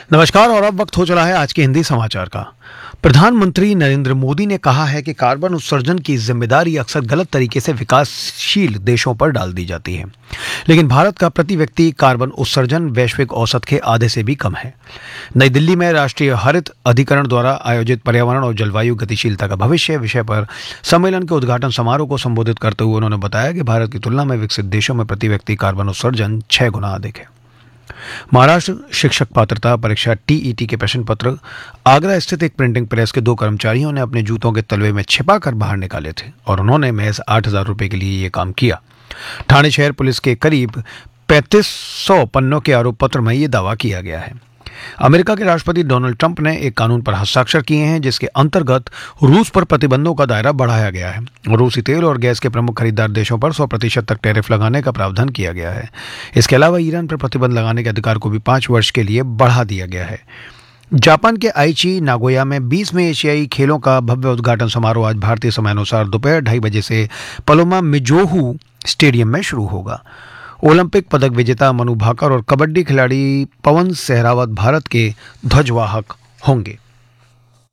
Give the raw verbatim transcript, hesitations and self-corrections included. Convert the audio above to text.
नमस्कार और अब वक्त हो चला है आज के हिंदी समाचार का। प्रधानमंत्री नरेंद्र मोदी ने कहा है कि कार्बन उत्सर्जन की जिम्मेदारी अक्सर गलत तरीके से विकासशील देशों पर डाल दी जाती है, लेकिन भारत का प्रति व्यक्ति कार्बन उत्सर्जन वैश्विक औसत के आधे से भी कम है। नई दिल्ली में राष्ट्रीय हरित अधिकरण द्वारा आयोजित पर्यावरण और जलवायु गतिशीलता का भविष्य विषय पर सम्मेलन के उद्घाटन समारोह को संबोधित करते हुए उन्होंने बताया कि भारत की तुलना में विकसित देशों में प्रति व्यक्ति कार्बन उत्सर्जन छह गुना अधिक है। महाराष्ट्र शिक्षक पात्रता परीक्षा टीईटी के प्रश्न पत्र आगरा स्थित एक प्रिंटिंग प्रेस के दो कर्मचारियों ने अपने जूतों के तलवे में छिपाकर बाहर निकाले थे और उन्होंने महज आठ हजार रुपए के लिए ये काम किया। ठाणे शहर पुलिस के करीब पैंतीस सौ पन्नों के आरोप पत्र में ये दावा किया गया है। अमेरिका के राष्ट्रपति डोनाल्ड ट्रंप ने एक कानून पर हस्ताक्षर किए हैं जिसके अंतर्गत रूस पर प्रतिबंधों का दायरा बढ़ाया गया है। रूसी तेल और गैस के प्रमुख खरीदार देशों पर सौ प्रतिशत तक टैरिफ लगाने का प्रावधान किया गया है। इसके अलावा ईरान पर प्रतिबंध लगाने के अधिकार को भी पांच वर्ष के लिए बढ़ा दिया गया है। जापान के आइची नागोया में बीसवें एशियाई खेलों का भव्य उद्घाटन समारोह आज भारतीय समयानुसार दोपहर ढाई बजे से पलोमा मिजोहू स्टेडियम में शुरू होगा। ओलंपिक पदक विजेता मनु भाकर और कबड्डी खिलाड़ी पवन सहरावत भारत के ध्वजवाहक होंगे।